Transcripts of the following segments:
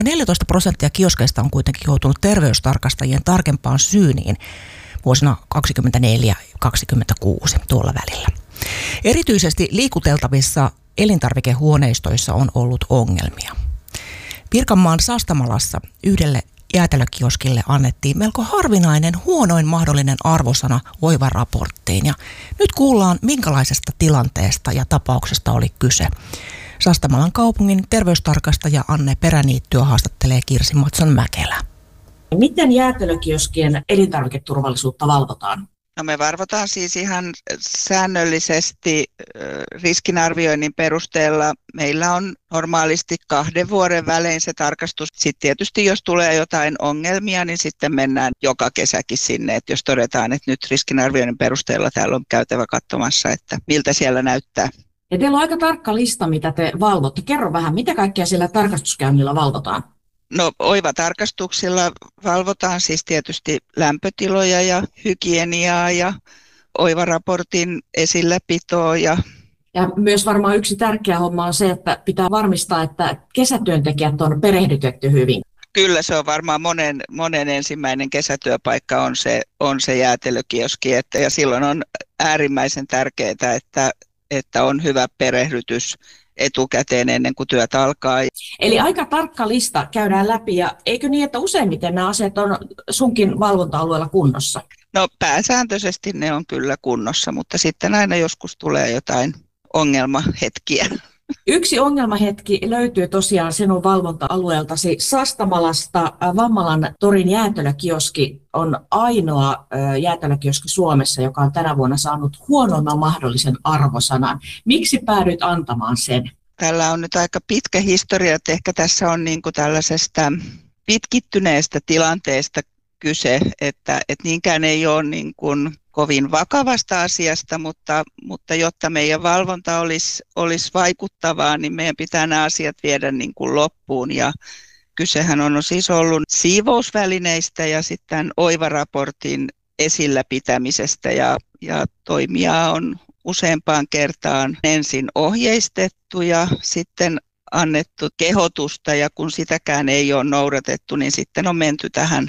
14% kioskeista on kuitenkin joutunut terveystarkastajien tarkempaan syyniin vuosina 24-26 tuolla välillä. Erityisesti liikuteltavissa elintarvikehuoneistoissa on ollut ongelmia. Pirkanmaan Sastamalassa yhdelle jäätelökioskille annettiin melko harvinainen huonoin mahdollinen arvosana Oiva-raporttiin. Ja nyt kuullaan, minkälaisesta tilanteesta ja tapauksesta oli kyse. Sastamalan kaupungin terveystarkastaja Anne Peräniittyä haastattelee Kirsi Matson-Mäkelä. Miten jäätelökioskien elintarviketurvallisuutta valvotaan? No me valvotaan siis ihan säännöllisesti riskinarvioinnin perusteella. Meillä on normaalisti 2 vuoden välein se tarkastus. Sitten tietysti jos tulee jotain ongelmia, niin sitten mennään joka kesäkin sinne. Että jos todetaan, että nyt riskinarvioinnin perusteella täällä on käytävä katsomassa, että miltä siellä näyttää. Ja teillä on aika tarkka lista, mitä te valvotte. Kerro vähän, mitä kaikkea siellä tarkastuskäynnillä valvotaan? No Oiva-tarkastuksilla valvotaan siis tietysti lämpötiloja ja hygieniaa ja Oiva-raportin esilläpitoa. Ja myös varmaan yksi tärkeä homma on se, että pitää varmistaa, että kesätyöntekijät on perehdytetty hyvin. Kyllä se on varmaan monen ensimmäinen kesätyöpaikka on se jäätelökioski. Ja silloin on äärimmäisen tärkeää, että on hyvä perehdytys etukäteen ennen kuin työt alkaa. Eli aika tarkka lista käydään läpi, ja eikö niin, että useimmiten nämä asiat on sunkin valvonta-alueella kunnossa? No pääsääntöisesti ne on kyllä kunnossa, mutta sitten aina joskus tulee jotain ongelmahetkiä. Yksi ongelmahetki löytyy tosiaan sinun valvonta-alueeltasi Sastamalasta. Vammalan torin jäätelökioski on ainoa jäätelökioski Suomessa, joka on tänä vuonna saanut huonoimman mahdollisen arvosanan. Miksi päädyit antamaan sen? Tällä on nyt aika pitkä historia, että ehkä tässä on niin kuin tällaisesta pitkittyneestä tilanteesta kyse, että niinkään ei ole niin kuin kovin vakavasta asiasta, mutta jotta meidän valvonta olisi vaikuttavaa, niin meidän pitää nämä asiat viedä niin kuin loppuun. Ja kysehän on siis ollut siivousvälineistä ja sitten Oiva-raportin esillä pitämisestä ja toimijaa on useampaan kertaan ensin ohjeistettu ja sitten annettu kehotusta, ja kun sitäkään ei ole noudatettu, niin sitten on menty tähän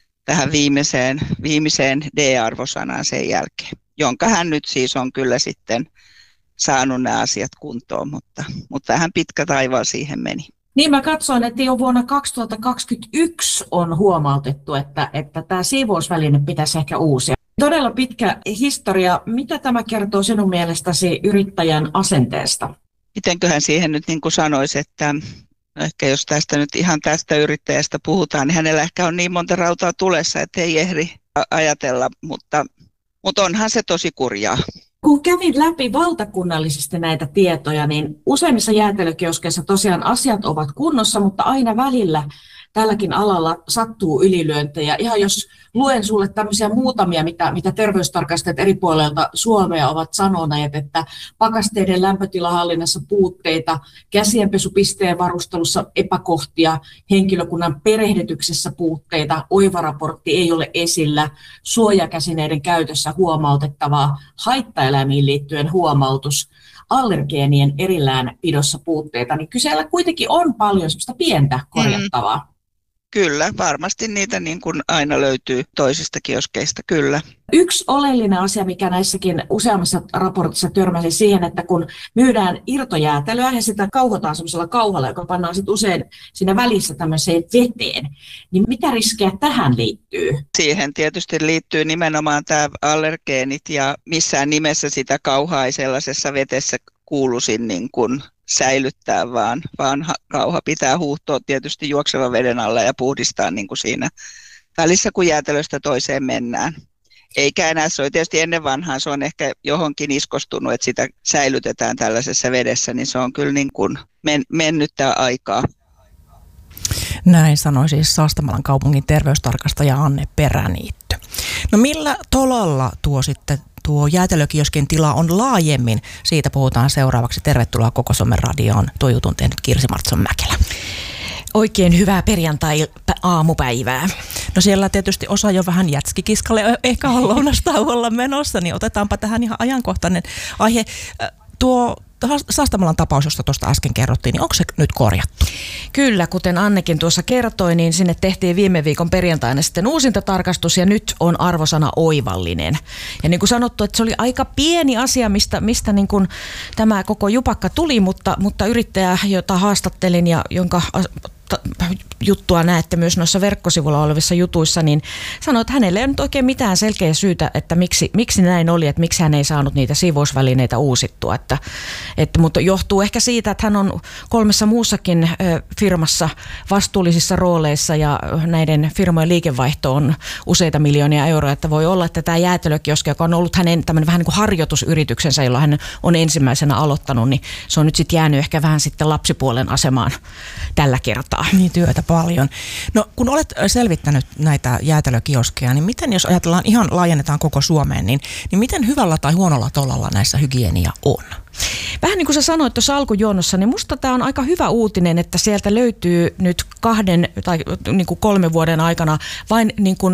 viimeiseen D-arvosanaan sen jälkeen, jonka hän nyt siis on kyllä sitten saanut nämä asiat kuntoon, mutta vähän pitkä taivaalla siihen meni. Niin mä katsoin, että jo vuonna 2021 on huomautettu, että tämä siivousväline pitäisi ehkä uusia. Todella pitkä historia. Mitä tämä kertoo sinun mielestäsi yrittäjän asenteesta? Mitenköhän siihen nyt niin kuin sanoisi, että ehkä jos tästä yrittäjästä puhutaan, niin hänellä ehkä on niin monta rautaa tulessa, että ei ehdi ajatella, mutta onhan se tosi kurjaa. Kun kävin läpi valtakunnallisesti näitä tietoja, niin useimmissa jäätelökioskeissa tosiaan asiat ovat kunnossa, mutta aina välillä tälläkin alalla sattuu ylilyöntejä. Ihan jos luen sulle tämmöisiä muutamia, mitä terveystarkastajat eri puolilta Suomea ovat sanoneet, että pakasteiden lämpötilahallinnassa puutteita, käsienpesupisteen varustelussa epäkohtia, henkilökunnan perehdytyksessä puutteita, Oiva-raportti ei ole esillä, suojakäsineiden käytössä huomautettavaa, haittaeläimiin liittyen huomautus, allergeenien erillään pidossa puutteita, niin kyseellä kuitenkin on paljon semmoista pientä korjattavaa. Kyllä, varmasti niitä niin kuin aina löytyy toisista kioskeista, kyllä. Yksi oleellinen asia, mikä näissäkin useammassa raportissa törmäsi siihen, että kun myydään irtojäätelöä ja sitä kauhotaan semmoisella kauhalla, joka pannaan sitten usein siinä välissä tämmöiseen veteen, niin mitä riskejä tähän liittyy? Siihen tietysti liittyy nimenomaan tämä allergeenit, ja missään nimessä sitä kauhaa ei sellaisessa vetessä kuuluisin niin kuin säilyttää, vaan kauha pitää huuhtoa tietysti juoksevan veden alla ja puhdistaa niin kuin siinä välissä, kun jäätelöstä toiseen mennään. Eikä enää, se oli tietysti ennen vanhaan, se on ehkä johonkin iskostunut, että sitä säilytetään tällaisessa vedessä, niin se on kyllä niin kuin mennyttä aikaa. Näin sanoi siis Sastamalan kaupungin terveystarkastaja Anne Peräniitty. No millä tolalla tuo jäätelökioskin tila on laajemmin? Siitä puhutaan seuraavaksi. Tervetuloa Koko Suomen radioon. Tuo jutun tehnyt Kirsi Matson-Mäkelä. Oikein hyvää perjantai-aamupäivää. No siellä tietysti osa jo vähän jätskikiskalle ehkä on lounastauolla menossa, niin otetaanpa tähän ihan ajankohtainen aihe. Tuo Sastamalan tapaus, josta tuosta äsken kerrottiin, niin onko se nyt korjattu? Kyllä, kuten Annekin tuossa kertoi, niin sinne tehtiin viime viikon perjantaina sitten uusintatarkastus ja nyt on arvosana oivallinen. Ja niin kuin sanottu, että se oli aika pieni asia, mistä niin kuin tämä koko jupakka tuli, mutta yrittäjä, jota haastattelin ja jonka juttua näette myös noissa verkkosivuilla olevissa jutuissa, niin sanoi, että hänelle ei nyt oikein mitään selkeä syytä, että miksi näin oli, että miksi hän ei saanut niitä siivousvälineitä uusittua. Mutta johtuu ehkä siitä, että hän on 3 muussakin firmassa vastuullisissa rooleissa ja näiden firmojen liikevaihto on useita miljoonia euroa, että voi olla, että tämä jäätelökioski, joka on ollut hänen tämmöinen vähän niin kuin harjoitusyrityksensä, jolla hän on ensimmäisenä aloittanut, niin se on nyt sitten jäänyt ehkä vähän sitten lapsipuolen asemaan tällä kertaa. Niin, työtä paljon. No, kun olet selvittänyt näitä jäätelökioskeja, niin miten, jos ajatellaan ihan laajennetaan koko Suomeen, niin miten hyvällä tai huonolla tolalla näissä hygienia on? Vähän niin kuin sä sanoit tuossa alkujuonnossa, niin musta tämä on aika hyvä uutinen, että sieltä löytyy nyt 2 tai niin kuin 3 vuoden aikana vain niin kuin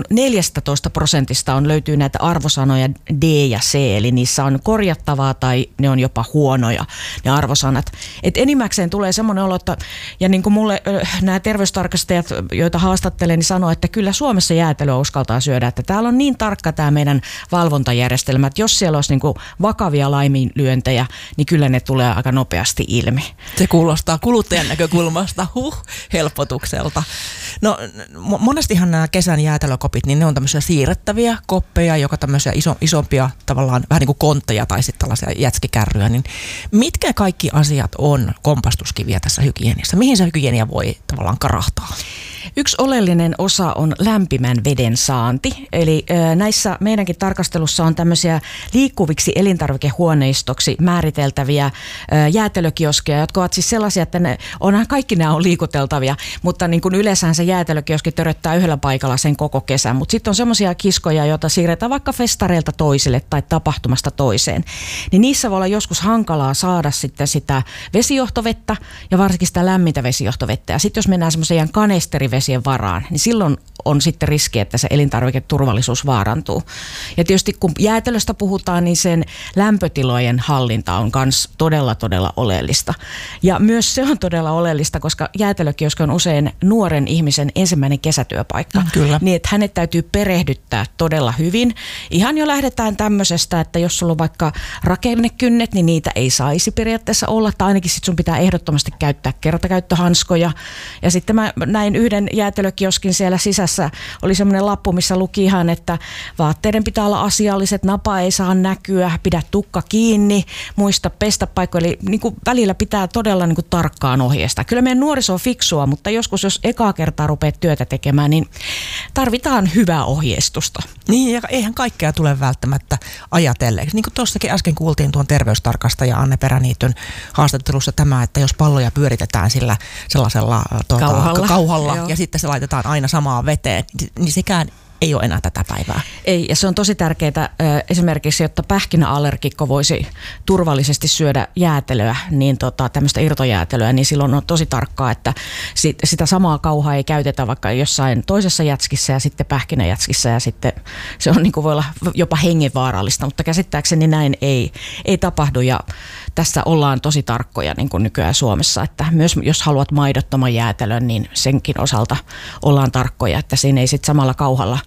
14% löytyy näitä arvosanoja D ja C, eli niissä on korjattavaa tai ne on jopa huonoja ne arvosanat. Et enimmäkseen tulee semmoinen olo, että ja niin kuin mulle nämä terveystarkastajat, joita haastattelen, niin sanoo, että kyllä Suomessa jäätelöä uskaltaa syödä, että täällä on niin tarkka tämä meidän valvontajärjestelmä, että jos siellä olisi niin kuin vakavia laiminlyöntejä, niin kyllä ne tulee aika nopeasti ilmi. Se kuulostaa kuluttajan näkökulmasta helpotukselta. No monestihan nämä kesän jäätelökopit, niin ne on tämmöisiä siirrettäviä koppeja, joka tämmöisiä isompia tavallaan vähän niin kuin kontteja tai sitten tällaisia jätskikärryjä. Niin mitkä kaikki asiat on kompastuskiviä tässä hygieniassa? Mihin se hygienia voi tavallaan karahtaa? Yksi oleellinen osa on lämpimän veden saanti. Eli näissä meidänkin tarkastelussa on tämmöisiä liikkuviksi elintarvikehuoneistoksi määriteltäviä jäätelökioskeja, jotka ovat siis sellaisia, että kaikki nämä on liikuteltavia, mutta niin kuin yleensä se jäätelökioski töröttää yhdellä paikalla sen koko kesän. Mutta sitten on semmoisia kiskoja, joita siirretään vaikka festareilta toiselle tai tapahtumasta toiseen. Niin niissä voi olla joskus hankalaa saada sitten sitä vesijohtovettä ja varsinkin sitä lämmintä vesijohtovettä. Ja sitten jos mennään semmoiseen kanesterivesien varaan, niin silloin on sitten riski, että se elintarviketurvallisuus vaarantuu. Ja tietysti kun jäätelöstä puhutaan, niin sen lämpötilojen hallinta on myös todella oleellista. Ja myös se on todella oleellista, koska jäätelökioski on usein nuoren ihmisen ensimmäinen kesätyöpaikka. Kyllä. Niin, että hänet täytyy perehdyttää todella hyvin. Ihan jo lähdetään tämmöisestä, että jos sulla on vaikka rakennekynnet, niin niitä ei saisi periaatteessa olla. Tai ainakin sit sun pitää ehdottomasti käyttää kertakäyttöhanskoja. Ja sitten mä näin yhden jäätelökioskin siellä sisässä. Oli semmoinen lappu, missä luki ihan, että vaatteiden pitää olla asialliset, napa ei saa näkyä, pidä tukka kiinni, muista pestä paikkoja. Eli niin kuin välillä pitää todella niin kuin tarkkaan ohjeistaa. Kyllä meidän nuoriso on fiksua, mutta joskus jos ekaa kertaa rupeat työtä tekemään, niin tarvitaan hyvää ohjeistusta. Niin, ja eihän kaikkea tule välttämättä ajatelleeksi. Niin kuin tuossakin äsken kuultiin tuon terveystarkastaja Anne Peräniityn haastattelussa tämä, että jos palloja pyöritetään sillä sellaisella kauhalla ja sitten se laitetaan aina samaan veteen, niin sekään ei ole enää tätä päivää. Ei, ja se on tosi tärkeää esimerkiksi, jotta pähkinäallergikko voisi turvallisesti syödä jäätelöä, niin tämmöistä irtojäätelöä, niin silloin on tosi tarkkaa, että sitä samaa kauhaa ei käytetä vaikka jossain toisessa jätskissä ja sitten pähkinäjätskissä, ja sitten se on, niin kuin voi olla jopa hengenvaarallista, mutta käsittääkseni näin ei tapahdu, ja tässä ollaan tosi tarkkoja niin kuin nykyään Suomessa, että myös jos haluat maidottoman jäätelön, niin senkin osalta ollaan tarkkoja, että siinä ei sitten samalla kauhalla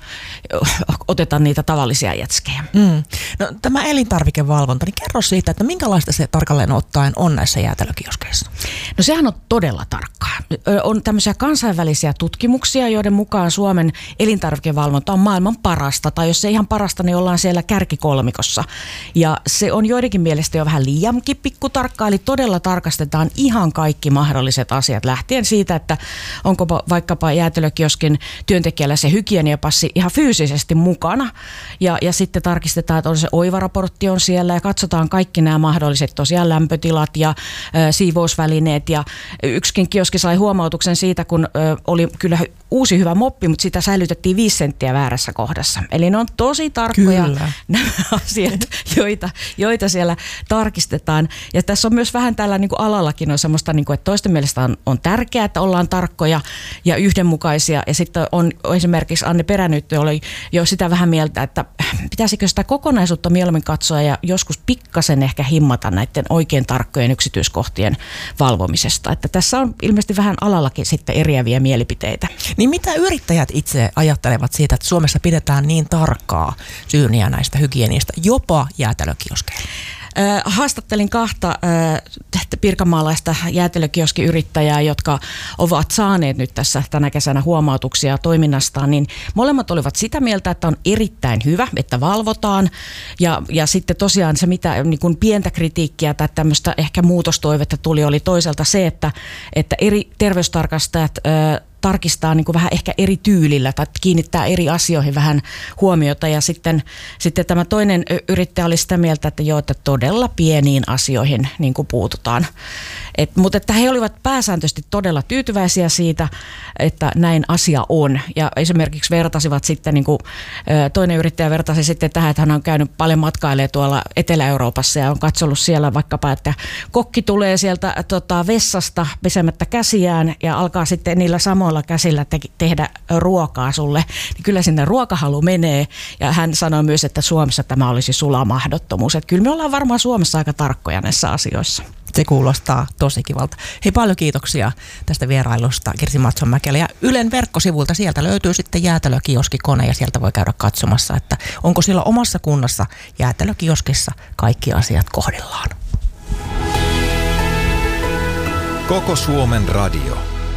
oteta niitä tavallisia jätskejä. No, tämä elintarvikevalvonta, niin kerro siitä, että minkälaista se tarkalleen ottaen on näissä jäätelökioskeissa? No sehän on todella tarkkaa. On tämmöisiä kansainvälisiä tutkimuksia, joiden mukaan Suomen elintarvikevalvonta on maailman parasta, tai jos ei ihan parasta, niin ollaan siellä kärkikolmikossa. Ja se on joidenkin mielestä jo vähän liiankin pikkutarkkaa, eli todella tarkastetaan ihan kaikki mahdolliset asiat lähtien siitä, että onko vaikkapa jäätelökioskin työntekijällä se hygieniapassi ihan fyysisesti mukana, ja sitten tarkistetaan, että on se oivaraportti on siellä, ja katsotaan kaikki nämä mahdolliset tosiaan lämpötilat ja siivousvälineet, ja yksikin kioski sai huomautuksen siitä, kun oli kyllä uusi hyvä moppi, mutta sitä säilytettiin 5 senttiä väärässä kohdassa. Eli ne on tosi tarkkoja nämä asiat, joita siellä tarkistetaan. Ja tässä on myös vähän tällä niin kuin alallakin on semmoista, niin kuin, että toisten mielestä on tärkeää, että ollaan tarkkoja ja yhdenmukaisia. Ja sitten on esimerkiksi Anne Peränyt nyt oli jo sitä vähän mieltä, että pitäisikö sitä kokonaisuutta mieluummin katsoa ja joskus pikkasen ehkä himmata näiden oikein tarkkojen yksityiskohtien valvomisesta. Että tässä on ilmeisesti vähän alallakin sitten eriäviä mielipiteitä. Niin mitä yrittäjät itse ajattelevat siitä, että Suomessa pidetään niin tarkkaa syyniä näistä hygienistä, jopa jäätelökioskeilla? Haastattelin kahta pirkanmaalaista jäätelökioskiyrittäjää, jotka ovat saaneet nyt tässä tänä kesänä huomautuksia toiminnastaan, niin molemmat olivat sitä mieltä, että on erittäin hyvä, että valvotaan. Ja sitten tosiaan se, mitä niin kuin pientä kritiikkiä tai tämmöistä ehkä muutostoivetta tuli, oli toisaalta se, että eri terveystarkastajat tarkistaa niin kuin vähän ehkä eri tyylillä tai kiinnittää eri asioihin vähän huomiota. Ja sitten tämä toinen yrittäjä oli sitä mieltä, että joo, että todella pieniin asioihin niin kuin puututaan. Mutta että he olivat pääsääntöisesti todella tyytyväisiä siitä, että näin asia on. Ja esimerkiksi vertasivat sitten, niin kuin, toinen yrittäjä vertasi sitten tähän, että hän on käynyt paljon matkailemaan tuolla Etelä-Euroopassa ja on katsonut siellä vaikkapa, että kokki tulee sieltä vessasta pesemättä käsiään ja alkaa sitten niillä samoilla käsillä tehdä ruokaa sulle. Niin kyllä sinne ruokahalu menee ja hän sanoi myös, että Suomessa tämä olisi sulamahdottomuus. Että kyllä me ollaan varmaan Suomessa aika tarkkoja näissä asioissa. Se kuulostaa tosi kivalta. Hei, paljon kiitoksia tästä vierailusta Kirsi Matson-Mäkelä. Ja Ylen verkkosivulta sieltä löytyy sitten jäätelökioskikone ja sieltä voi käydä katsomassa, että onko siellä omassa kunnassa jäätelökioskissa kaikki asiat kohdillaan. Koko Suomen radio.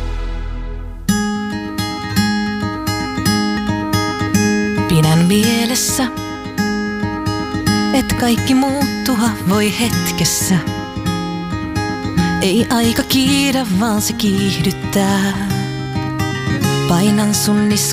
Pidän mielessä, et kaikki muuttua voi hetkessä. Ei aika kiidä, vaan se kiihdyttää. Painan sun niskaan.